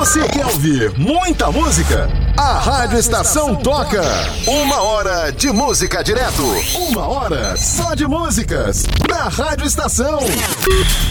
Você quer ouvir muita música? A Rádio Estação toca. 1 hora de música direto. 1 hora só de músicas. Na Rádio Estação.